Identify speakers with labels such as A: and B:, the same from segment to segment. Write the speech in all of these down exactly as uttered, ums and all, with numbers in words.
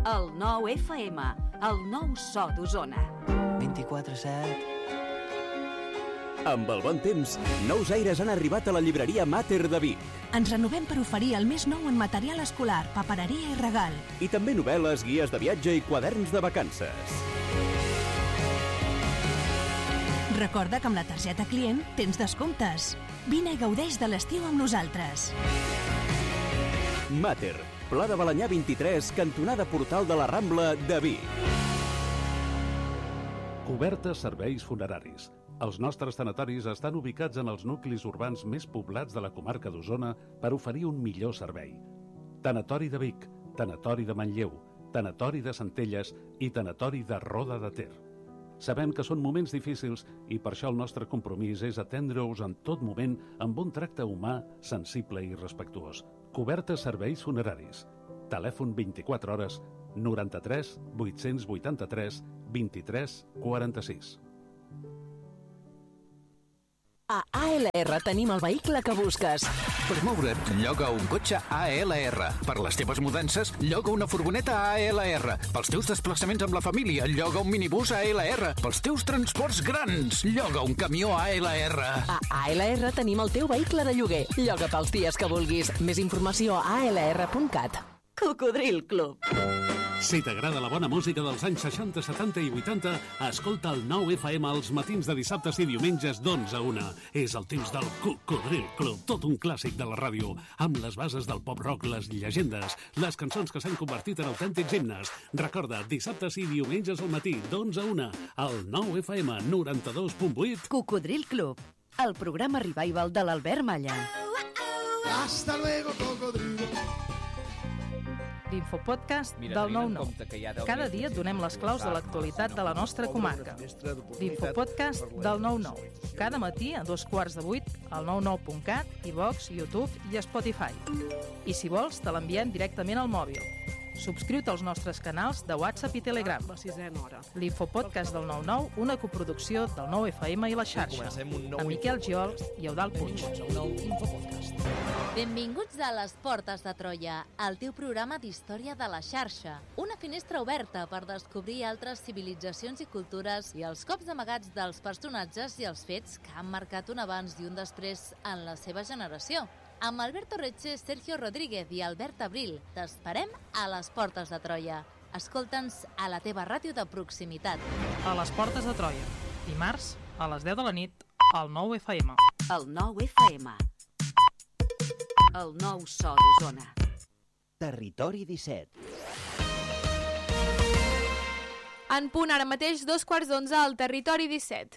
A: El nou F M, el nou so d'Osona.
B: vint-i-quatre set.
C: Amb el bon temps, nous aires han arribat a la llibreria Mater de Vic.
D: Ens renovem per oferir el més nou en material escolar, papereria i regal.
C: I també novel·les, guies de viatge i quaderns de vacances.
D: Recorda que amb la targeta client tens descomptes. Vine i gaudeix de l'estiu amb nosaltres.
C: Mater, Pla de Balanyà vint-i-tres, cantonada Portal de la Rambla de Vic.
E: Cobertes serveis funeraris. Els nostres tanatoris estan ubicats en els nuclis urbans més poblats de la comarca d'Osona per oferir un millor servei. Tanatori de Vic, Tanatori de Manlleu, Tanatori de Centelles i Tanatori de Roda de Ter. Sabem que són moments difícils i per això el nostre compromís és atendre-us en tot moment amb un tracte humà, sensible i respectuós. Cobertes serveis funeraris. Telèfon vint-i-quatre hores, noranta-tres vuit-cents vuitanta-tres vint-i-tres quaranta-sis.
F: A A L R tenim el vehicle que busques.
G: Per moure't, lloga un cotxe A L R. Per les teves mudances, lloga una furgoneta A L R. Pels teus desplaçaments amb la família, lloga un minibús A L R. Pels teus transports grans, lloga un camió A L R.
F: A A L R tenim el teu vehicle de lloguer. Lloga pels dies que vulguis. Més informació a a l r punt cat.
A: Cocodril Club.
E: Si t'agrada la bona música dels anys seixanta, setanta i vuitanta, escolta el nou F M als matins de dissabtes i diumenges d'onze a una. És el temps del Cocodril Club, tot un clàssic de la ràdio, amb les bases del pop-rock, les llegendes, les cançons que s'han convertit en autèntics himnes. Recorda, dissabtes i diumenges al matí, d'onze a una, al nou F M noranta-dos punt vuit.
A: Cocodril Club, el programa revival de l'Albert Malla.
H: Hasta luego, cocodrilo.
I: L'infopodcast del nou nou. Cada dia donem les claus de l'actualitat de la nostra comarca. L'infopodcast del nou nou. Cada matí a dos quarts de vuit al nou nou punt cat, iVox, YouTube i Spotify. I si vols, te l'enviem directament al mòbil. Subscriu-te als nostres canals de WhatsApp i Telegram. L'Infopodcast del nou nou, una coproducció del nou F M i la xarxa, amb Miquel Giol i Eudald Puig.
J: Benvinguts a Les Portes de Troia, el teu programa d'història de la xarxa. Una finestra oberta per descobrir altres civilitzacions i cultures i els cops amagats dels personatges i els fets que han marcat un abans i un després en la seva generació. Amb Alberto Reche, Sergio Rodríguez i Albert Abril, t'esperem a Les Portes de Troia. Escolta'ns a la teva ràdio de proximitat.
I: A Les Portes de Troia, dimarts a les deu de la nit, al nou F M.
A: El nou F M. El nou so d'Osona.
B: Territori disset.
K: En punt ara mateix, dos quarts d'onze al Territori disset.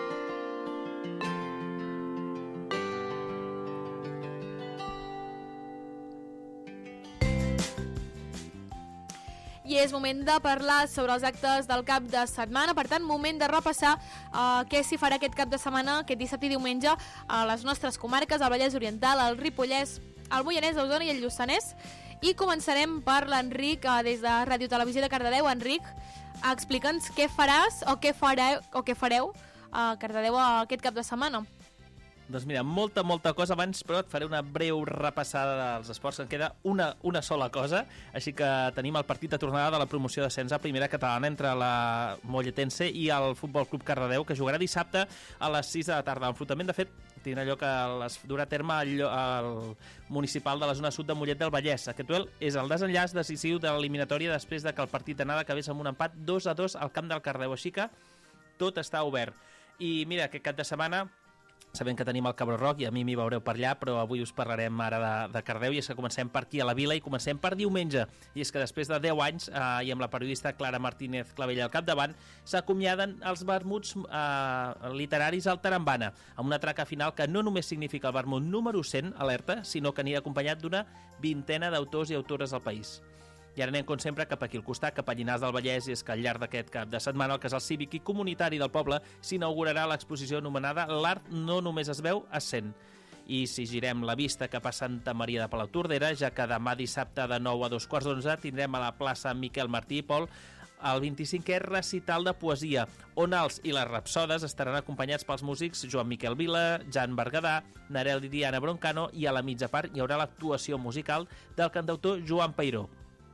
K: I és moment de parlar sobre els actes del cap de setmana, per tant, moment de repassar uh, què s'hi farà aquest cap de setmana, aquest dissabte i diumenge, a les nostres comarques, al Vallès Oriental, al Ripollès, al Moianès, a Osona i al Lluçanès. I començarem per l'Enric, uh, des de Ràdio Televisió de Cardedeu. Enric, uh, explica'ns què faràs o què fareu, o què fareu a Cardedeu aquest cap de setmana.
L: Doncs mira, molta, molta cosa abans, però et faré una breu repassada dels esports, que en queda una, una sola cosa. Així que tenim el partit de tornada de la promoció d'ascens a primera catalana entre la Molletense i el Futbol Club Cardedeu, que jugarà dissabte a les sis de la tarda. L'enfrontament, de fet, tindrà lloc que es durà a terme al, al municipal de la zona sud de Mollet del Vallès. Aquest duel és el desenllaç decisiu de l'eliminatòria després de que el partit d'anada acabés amb un empat dos a dos al camp del Cardedeu. Així que tot està obert. I mira, aquest cap de setmana sabem que tenim el Cabró Rock i a mi m'hi veureu per allà, però avui us parlarem ara de, de Cardedeu, i és que comencem per aquí a la Vila i comencem per diumenge. I és que després de deu anys, eh, i amb la periodista Clara Martínez Clavell al capdavant, s'acomiaden els vermuts eh, literaris al Tarambana, amb una traca final que no només significa el vermut número cent, alerta, sinó que anirà acompanyat d'una vintena d'autors i autores del país. I ara anem, com sempre, cap aquí al costat, cap a Llinars del Vallès, i és que al llarg d'aquest cap de setmana al Casal Cívic i Comunitari del poble s'inaugurarà l'exposició anomenada L'art no només es veu, es sent. I si girem la vista cap a Santa Maria de Palautordera, ja que demà dissabte de nou a dos quarts d'onze tindrem a la plaça Miquel Martí i Pol el vint-i-cinquè recital de poesia, on els i les rapsodes estaran acompanyats pels músics Joan Miquel Vila, Jan Berguedà, Narel i Diana Broncano, i a la mitja part hi haurà l'actuació musical del cantautor Joan Peiró.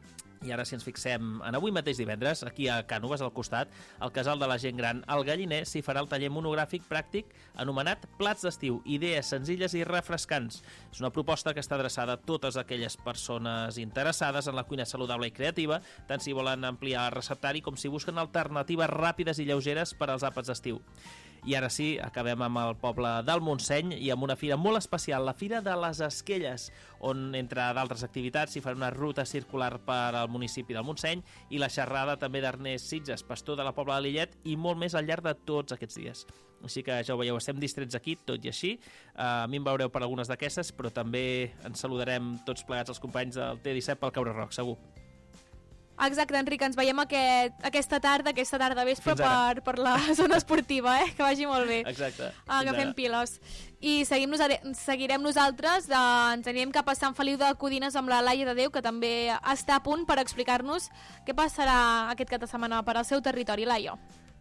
L: I ara, si ens fixem en avui mateix divendres, aquí a Cànoves, al costat, al Casal de la Gent Gran, al Galliner, s'hi farà el taller monogràfic pràctic anomenat Plats d'estiu, idees senzilles i refrescants. És una proposta que està adreçada a totes aquelles persones interessades en la cuina saludable i creativa, tant si volen ampliar el receptari com si busquen alternatives ràpides i lleugeres per als àpats d'estiu. I ara sí, acabem amb el poble del Montseny i amb una fira molt especial, la Fira de les Esquelles, on, entre d'altres activitats, s'hi farà una ruta circular per al municipi del Montseny i la xerrada també d'Ernest Sitges, pastor de la Pobla de Lillet, i molt més al llarg de tots aquests dies. Així que ja ho veieu, estem distrets aquí, tot i així. Uh, a mi em veureu per algunes d'aquestes, però també ens saludarem tots plegats els companys del T disset pel Cabró Roc, segur.
K: Exacte, Enric, ens veiem aquest, aquesta tarda, aquesta tarda vespre per, per la zona esportiva, eh? Que vagi molt bé.
L: Exacte.
K: Agafem piles. I seguim nos, seguirem nosaltres, eh, ens anirem cap a Sant Feliu de Codines amb la Laia de Déu, que també està a punt per explicar-nos què passarà aquest cap de setmana per al seu territori. Laia.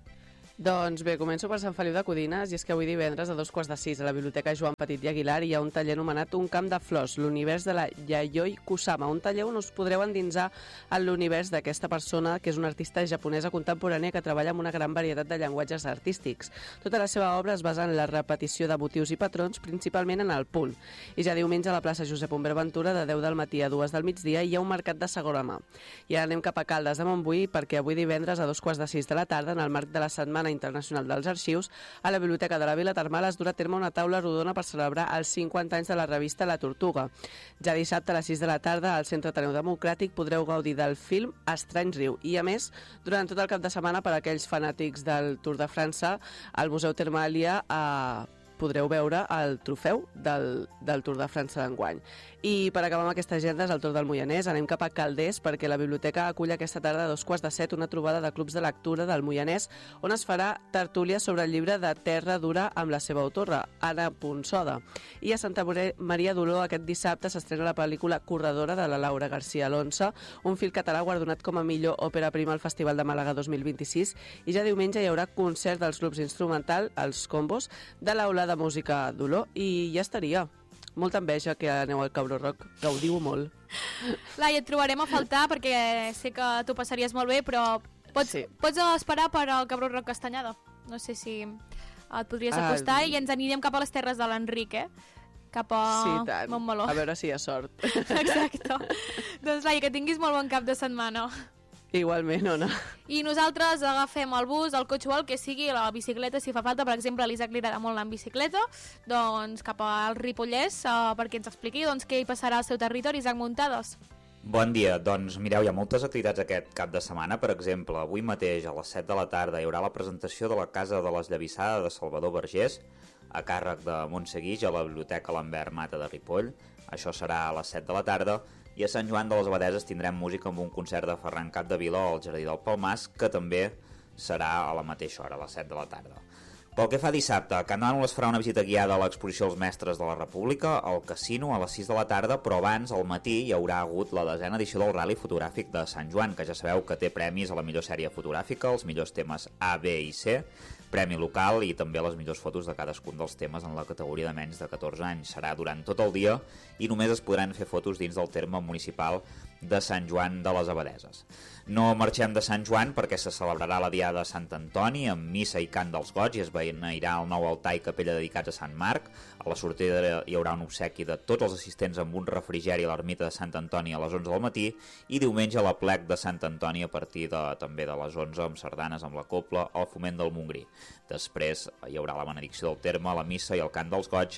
M: Doncs bé, començo per Sant Feliu de Codines i és que avui divendres a dos quarts de sis a la Biblioteca Joan Petit i Aguilar hi ha un taller anomenat Un camp de flors, l'univers de la Yayoi Kusama, un taller on us podreu endinsar en l'univers d'aquesta persona que és una artista japonesa contemporània que treballa amb una gran varietat de llenguatges artístics. Tota la seva obra es basa en la repetició de motius i patrons, principalment en el punt. I ja diumenge a la plaça Josep Humbert Ventura de deu del matí a dues del migdia hi ha un mercat de segona mà. I ara anem cap a Caldes de Montbui perquè avui divendres a dos quarts de sis de la tarda, en el marc de la setmana Internacional dels Arxius, a la Biblioteca de la Vila Termal es durà a terme una taula rodona per celebrar els cinquanta anys de la revista La Tortuga. Ja dissabte a les sis de la tarda al Centre Ateneu Democràtic podreu gaudir del film Estrany Riu i, a més, durant tot el cap de setmana per a aquells fanàtics del Tour de França, al Museu Termàlia eh, podreu veure el trofeu del, del Tour de França d'enguany. I per acabar amb aquesta agenda és el torn del Moianès. Anem cap a Calders perquè la biblioteca acull aquesta tarda a dos quarts de set una trobada de clubs de lectura del Moianès on es farà tertúlia sobre el llibre de Terra Dura amb la seva autora, Anna Ponsoda. I a Santa Maria d'Oló aquest dissabte s'estrena la pel·lícula Corredora de la Laura García Alonso, un film català guardonat com a millor òpera prima al Festival de Màlaga dos mil vint-i-sis, i ja diumenge hi haurà concert dels grups instrumental, els Combos, de l'Aula de Música d'Oló, i ja estaria. Molta enveja que aneu al Cabró Roc, gaudiu molt.
K: Laia, et trobarem a faltar perquè sé que tu passaries molt bé, però pots, sí. pots esperar per al Cabró Roc Castanyada. No sé si et podries acostar ah, i ens anirem cap a les terres de l'Enric, eh? Cap a
M: sí, tant.
K: Montmeló.
M: A veure si hi ha sort.
K: Exacte. Doncs Laia, que tinguis molt bon cap de setmana.
M: Igualment, Ona.
K: I nosaltres agafem el bus, el cotxe o el que sigui, la bicicleta, si fa falta. Per exemple, a l'Isaac li agrada molt anar en bicicleta, doncs cap al Ripollès, uh, perquè ens expliqui doncs, què hi passarà al seu territori. Isaac Muntades.
N: Bon dia, doncs mireu, hi ha moltes activitats aquest cap de setmana. Per exemple, avui mateix a les set de la tarda hi haurà la presentació de la Casa de l'Esllavissada de Salvador Vergés, a càrrec de Montseguix, a la Biblioteca Lambert Mata de Ripoll. Això serà a les set de la tarda. I a Sant Joan de les Abadeses tindrem música amb un concert de Ferran Capdevila al Jardí del Palmàs, que també serà a la mateixa hora, a les set de la tarda. Pel que fa dissabte, a Can Nànoles farà una visita guiada a l'exposició Els Mestres de la República, al Casino, a les sis de la tarda, però abans, al matí, hi haurà hagut la desena edició del Rally Fotogràfic de Sant Joan, que ja sabeu que té premis a la millor sèrie fotogràfica, els millors temes A, B i C, premi local i també les millors fotos de cadascun dels temes en la categoria de menys de catorze anys. Serà durant tot el dia i només es podran fer fotos dins del terme municipal de Sant Joan de les Abadeses. No marxem de Sant Joan perquè se celebrarà la Diada de Sant Antoni amb missa i cant dels goig i es beneirà el nou altar i capella dedicats a Sant Marc. A la sortida hi haurà un obsequi de tots els assistents amb un refrigeri a l'ermita de Sant Antoni a les onze del matí i diumenge a la plec de Sant Antoni a partir de, també de les onze amb sardanes amb la copla al Foment del Montgrí. Després hi haurà la benedicció del terme, la missa i el cant dels goig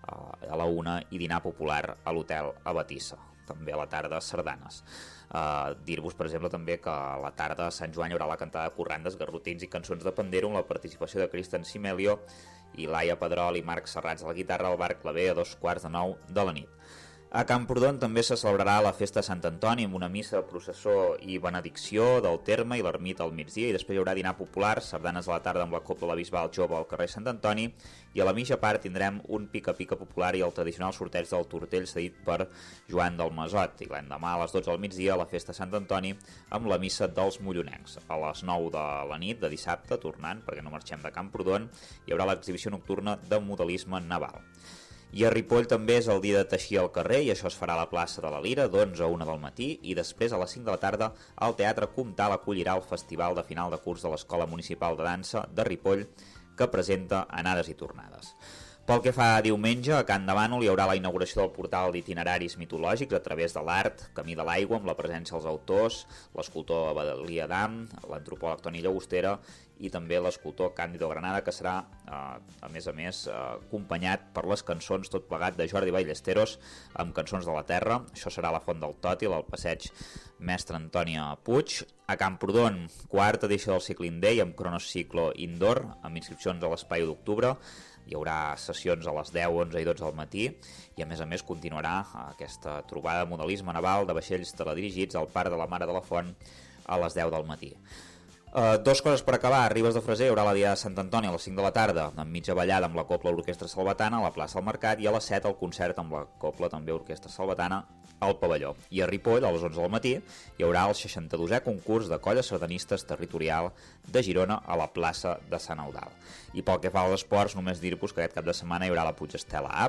N: a la una i dinar popular a l'hotel Abatissa. També a la tarda sardanes. Uh, dir-vos, per exemple, també que a la tarda a Sant Joan hi haurà la cantada de corrandes, garrotins i cançons de pandero amb la participació de Cristian Simelio i Laia Pedrol i Marc Serrats a la guitarra al bar Clavé a dos quarts de nou de la nit. A Camprodon també se celebrarà la festa de Sant Antoni amb una missa, processó i benedicció del terme i l'ermita al migdia i després hi haurà dinar popular, sardanes a la tarda amb la Copla la Bisbal Jove al carrer Sant Antoni i a la mitja part tindrem un pica-pica popular i el tradicional sorteig del tortell cedit per Joan del Masot i l'endemà a les dotze del migdia la festa de Sant Antoni amb la missa dels Mollonencs. A les nou de la nit de dissabte, tornant, perquè no marxem de Camprodon, hi haurà l'exhibició nocturna de modelisme naval. I a Ripoll també és el dia de teixir al carrer i això es farà a la plaça de la Lira d'onze a una del matí i després a les cinc de la tarda el Teatre Comtal acollirà el festival de final de curs de l'Escola Municipal de Dansa de Ripoll que presenta anades i tornades. Pel que fa a diumenge, a Can de Bànol hi haurà la inauguració del portal d'itineraris mitològics a través de l'art, Camí de l'Aigua, amb la presència dels autors, l'escultor Abadelia Dam, l'antropòleg Toni Llagostera i també l'escultor Càndido Granada, que serà, eh, a més a més, eh, acompanyat per les cançons tot plegat de Jordi Ballesteros amb Cançons de la Terra. Això serà a la Font del Tòtil, al passeig Mestre Antònia Puig. A Camprodon, quarta edició del Cycling Day amb Cronociclo Indoor, amb inscripcions a l'Espai d'Octubre. Hi haurà sessions a les deu, onze i dotze del matí i a més a més continuarà aquesta trobada de modelisme naval de vaixells teledirigits al Parc de la Mare de la Font a les deu del matí. Uh, dos coses per acabar. A Ribes de Freser hi haurà la Diada de Sant Antoni a les cinc de la tarda amb mitja ballada amb la Cobla Orquestra Salvatana a la plaça del Mercat i a les set el concert amb la Cobla també Orquestra Salvatana al pavelló. I a Ripoll, a les onze del matí, hi haurà el seixanta-dosè concurs de colles sardanistes territorial de Girona a la plaça de Sant Eudald. I pel que fa als esports, només dir-vos que aquest cap de setmana hi haurà la Puigestela A,